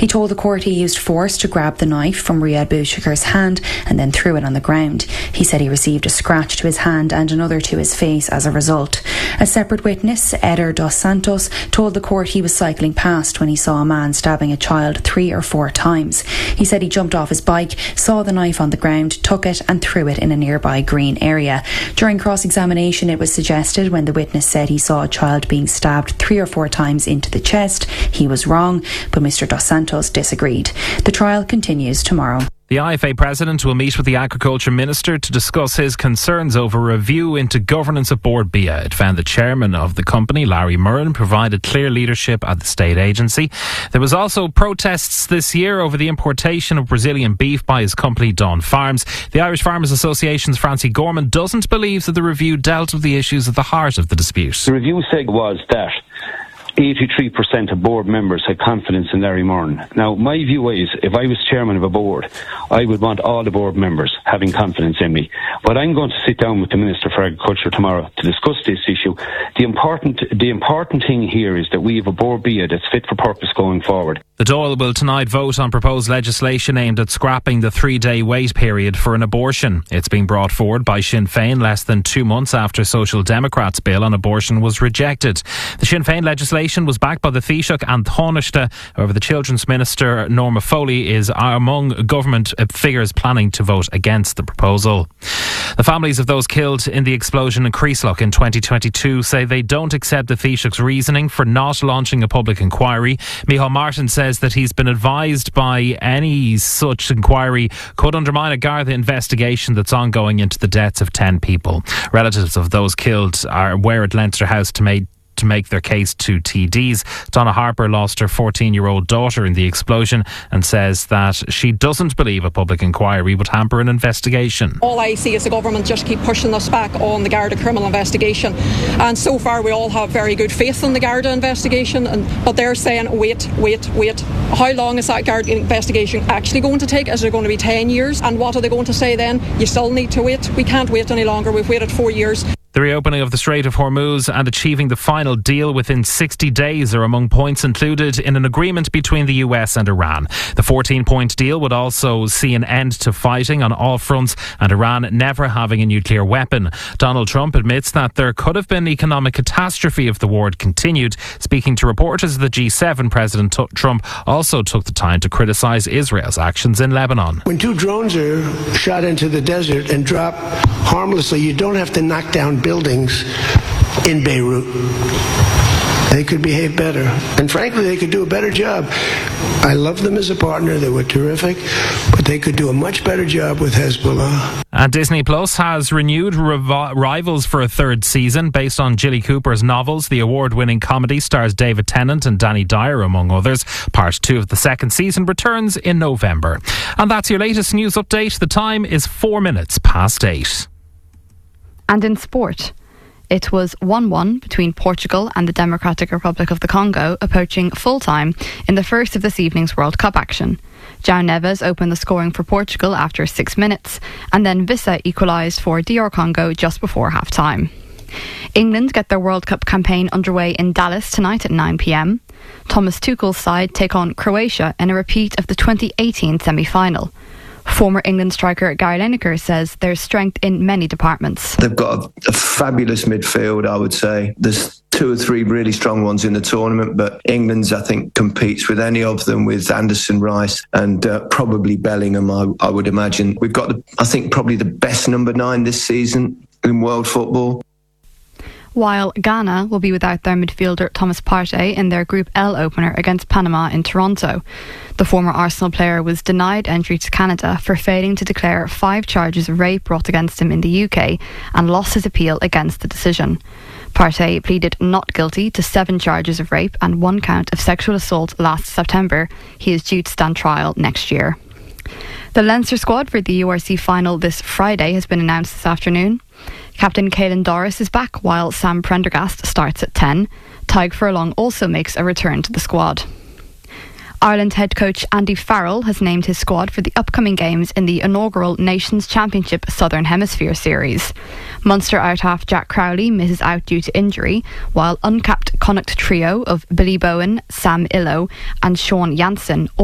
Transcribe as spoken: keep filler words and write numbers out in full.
He told the court he used force to grab the knife from Riyad Bouchikir's hand and then threw it on the ground. He said he received a scratch to his hand and another to his face as a result. A separate witness, Eder dos Santos, told the court he was cycling past when he saw a man stabbing a child three or four times. He said he jumped off his bike, saw the knife on the ground, took it and threw it in a nearby green area. During cross-examination, it was suggested when the witness said he saw a child being stabbed three or four times into the chest, he was wrong, but Mr Dos Santos disagreed. The trial continues tomorrow. The I F A president will meet with the Agriculture Minister to discuss his concerns over a review into governance at Bord Bia. It found the chairman of the company, Larry Murren, provided clear leadership at the state agency. There was also protests this year over the importation of Brazilian beef by his company, Dawn Farms. The Irish Farmers Association's Francie Gorman doesn't believe that the review dealt with the issues at the heart of the dispute. The review said was that eighty-three percent of board members had confidence in Larry Murren. Now, my view is, if I was chairman of a board, I would want all the board members having confidence in me. But I'm going to sit down with the Minister for Agriculture tomorrow to discuss this issue. The important, the important thing here is that we have a Bord Bia that's fit for purpose going forward. The Dáil will tonight vote on proposed legislation aimed at scrapping the three-day wait period for an abortion. It's being brought forward by Sinn Féin less than two months after Social Democrats' bill on abortion was rejected. The Sinn Féin legislation was backed by the Taoiseach and Taoiseach. However, the Children's Minister, Norma Foley, is among government figures planning to vote against the proposal. The families of those killed in the explosion in Creeslough in twenty twenty-two say they don't accept the Taoiseach's reasoning for not launching a public inquiry. Micheál Martin says that he's been advised by any such inquiry could undermine a Garda investigation that's ongoing into the deaths of ten people. Relatives of those killed are were at Leinster House to make to make their case to T Ds. Donna Harper lost her fourteen-year-old daughter in the explosion and says that she doesn't believe a public inquiry would hamper an investigation. All I see is the government just keep pushing us back on the Garda criminal investigation, and so far we all have very good faith in the Garda investigation, and but they're saying wait, wait, wait. How long is that Garda investigation actually going to take? Is it going to be ten years? And what are they going to say then? You still need to wait. We can't wait any longer. We've waited four years. The reopening of the Strait of Hormuz and achieving the final deal within sixty days are among points included in an agreement between the U S and Iran. The fourteen-point deal would also see an end to fighting on all fronts and Iran never having a nuclear weapon. Donald Trump admits that there could have been economic catastrophe if the war had continued. Speaking to reporters at the G seven, President T- Trump also took the time to criticise Israel's actions in Lebanon. When two drones are shot into the desert and drop harmlessly, you don't have to knock down buildings in Beirut. They could behave better. And frankly, they could do a better job. I love them as a partner. They were terrific. But they could do a much better job with Hezbollah. And Disney Plus has renewed Riv- Rivals for a third season based on Jilly Cooper's novels. The award-winning comedy stars David Tennant and Danny Dyer, among others. Part two of the second season returns in November. And that's your latest news update. The time is four minutes past eight. And in sport, it was one one between Portugal and the Democratic Republic of the Congo, approaching full-time in the first of this evening's World Cup action. João Neves opened the scoring for Portugal after six minutes, and then Vissa equalised for D R Congo just before half-time. England get their World Cup campaign underway in Dallas tonight at nine p.m. Thomas Tuchel's side take on Croatia in a repeat of the twenty eighteen semi-final. Former England striker Gary Lineker says there's strength in many departments. They've got a, a fabulous midfield, I would say. There's two or three really strong ones in the tournament, but England's, I think, competes with any of them, with Anderson, Rice and uh, probably Bellingham, I, I would imagine. We've got, the, I think, probably the best number nine this season in world football. While Ghana will be without their midfielder Thomas Partey in their Group L opener against Panama in Toronto. The former Arsenal player was denied entry to Canada for failing to declare five charges of rape brought against him in the U K and lost his appeal against the decision. Partey pleaded not guilty to seven charges of rape and one count of sexual assault last September. He is due to stand trial next year. The Leinster squad for the U R C final this Friday has been announced this afternoon. Captain Caelan Doris is back while Sam Prendergast starts at ten. Tadhg Furlong also makes a return to the squad. Ireland head coach Andy Farrell has named his squad for the upcoming games in the inaugural Nations Championship Southern Hemisphere Series. Munster out-half Jack Crowley misses out due to injury, while uncapped Connacht trio of Billy Bowen, Sam Illo and Sean Jansen